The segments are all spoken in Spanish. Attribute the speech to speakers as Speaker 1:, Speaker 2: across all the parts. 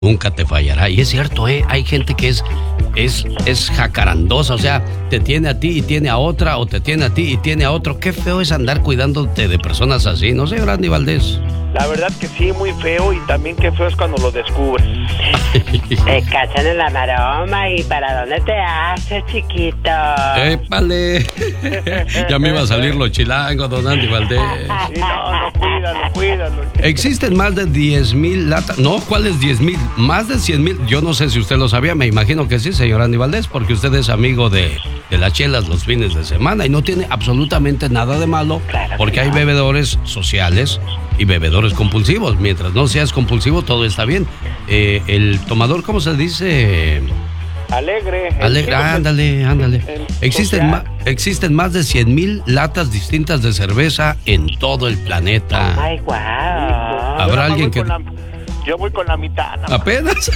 Speaker 1: nunca te fallará. Y es cierto, hay gente que es jacarandosa, o sea, te tiene a ti y tiene a otra, o te tiene a ti y tiene a otro. Qué feo es andar cuidándote de personas así, ¿no, señor Andy Valdés?
Speaker 2: La verdad que sí, muy feo, y también qué feo es cuando lo descubres.
Speaker 3: Te cachan en la maroma. ¿Y para dónde te haces, chiquito?
Speaker 1: ¡Épale! Ya me iba a salir los chilangos, don Andy Valdés.
Speaker 2: Sí, no, cuídalo.
Speaker 1: Existen más de 10,000 latas. No, ¿cuáles 10,000? Más de 100,000. Yo no sé si usted lo sabía, me imagino que sí, señor Andy Valdés, porque usted es amigo de las chelas los fines de semana y no tiene absolutamente nada de malo, porque hay bebedores sociales y bebedores compulsivos. Mientras no seas compulsivo, todo está bien. El tomador, ¿cómo se dice?
Speaker 2: Alegre,
Speaker 1: ándale. Existen más de 100,000 latas distintas de cerveza en todo el planeta.
Speaker 3: Ay, wow.
Speaker 1: Habrá alguien que...
Speaker 2: Yo voy con la mitad. ¿No?
Speaker 1: ¿Apenas?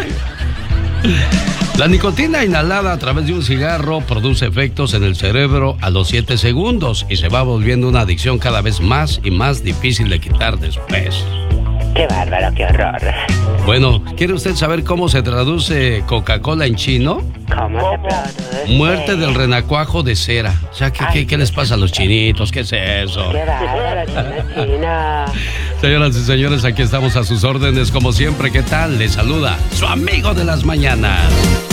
Speaker 1: La nicotina inhalada a través de un cigarro produce efectos en el cerebro a los 7 segundos y se va volviendo una adicción cada vez más y más difícil de quitar después.
Speaker 3: ¡Qué bárbaro, qué horror!
Speaker 1: Bueno, ¿quiere usted saber cómo se traduce Coca-Cola en chino?
Speaker 3: ¿Cómo se produce?
Speaker 1: Muerte del renacuajo de cera. O sea, ¿qué les pasa a los chinitos? ¿Qué es eso?
Speaker 3: ¡Qué bárbaro, chino!
Speaker 1: Señoras y señores, aquí estamos a sus órdenes como siempre. ¿Qué tal? Les saluda su amigo de las mañanas.